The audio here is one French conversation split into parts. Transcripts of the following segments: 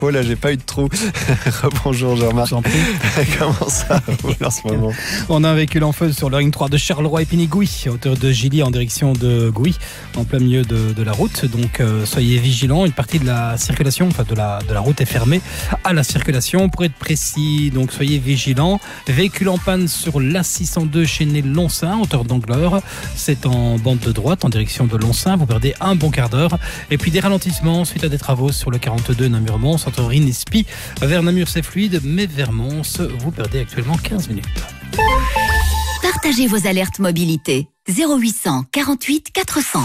Là, j'ai pas eu de trou. Bonjour Jean-Marc. Comment ça roule en ce moment? On a un véhicule en feu sur la ligne 3 de Charleroi-Épinay-Gouy, à hauteur de Gilly en direction de Gouy, en plein milieu de la route. Donc soyez vigilants. Une partie de la circulation, enfin de la route est fermée à la circulation. Pour être précis, donc soyez vigilants. Véhicule en panne sur l'A602 Chénet-Lonsin, hauteur d'Angleur. C'est en bande de droite en direction de Lonsin. Vous perdez un bon quart d'heure. Et puis des ralentissements suite à des travaux sur le 42 Namur-Mons. Entre Rennes-Espy vers Namur c'est fluide, mais vers Mons vous perdez actuellement 15 minutes. Partagez vos alertes mobilité 0800 48 400.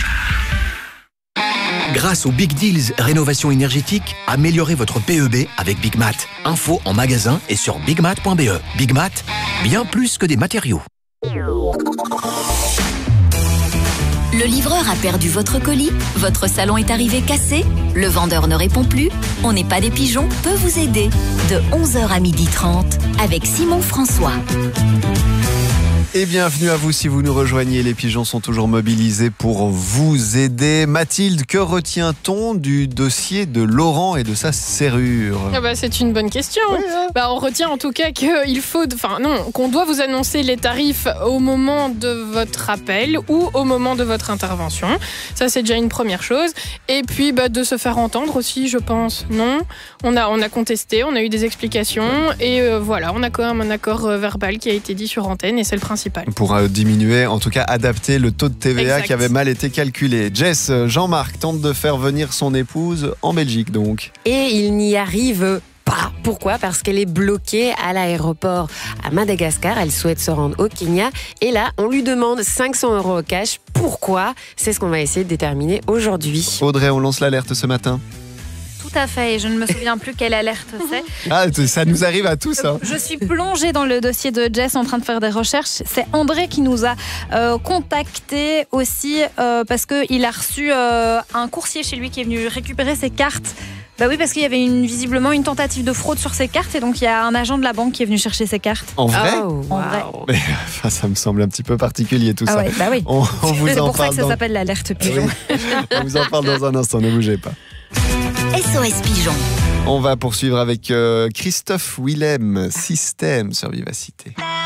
Grâce aux Big Deals Rénovation énergétique, améliorez votre PEB avec Big Mat. Info en magasin et sur bigmat.be. Big Mat, bien plus que des matériaux. Le livreur a perdu votre colis, votre salon est arrivé cassé, le vendeur ne répond plus, On n'est pas des pigeons peut vous aider de 11h à 12h30 avec Simon François. Et bienvenue à vous si vous nous rejoignez. Les pigeons sont toujours mobilisés pour vous aider. Mathilde, que retient-on du dossier de Laurent et de sa serrure? C'est une bonne question. Oui, hein. On retient en tout cas qu'on doit vous annoncer les tarifs au moment de votre appel ou au moment de votre intervention. Ça, c'est déjà une première chose. Et puis de se faire entendre aussi, je pense. Non, on a contesté, on a eu des explications et on a quand même un accord verbal qui a été dit sur antenne et c'est le principal. Pour diminuer, en tout cas adapter le taux de TVA exact. Qui avait mal été calculé. Jess, Jean-Marc tente de faire venir son épouse en Belgique donc. Et il n'y arrive pas. Pourquoi ? Parce qu'elle est bloquée à l'aéroport à Madagascar. Elle souhaite se rendre au Kenya. Et là, on lui demande 500 € au cash. Pourquoi ? C'est ce qu'on va essayer de déterminer aujourd'hui. Audrey, on lance l'alerte ce matin. Tout à fait, et je ne me souviens plus quelle alerte c'est. Ah, ça nous arrive à tous. Hein. Je suis plongée dans le dossier de Jess en train de faire des recherches. C'est André qui nous a contacté aussi parce qu'il a reçu un coursier chez lui qui est venu récupérer ses cartes. Oui, parce qu'il y avait visiblement une tentative de fraude sur ses cartes et donc il y a un agent de la banque qui est venu chercher ses cartes. En vrai ? En vrai. Mais, ça me semble un petit peu particulier tout ça. Ouais, oui. On vous c'est en pour ça parle que ça s'appelle l'alerte pigeon. Oui. On vous en parle dans un instant, ne bougez pas. SOS Pigeon. On va poursuivre avec Christophe Willem, Système sur Vivacité.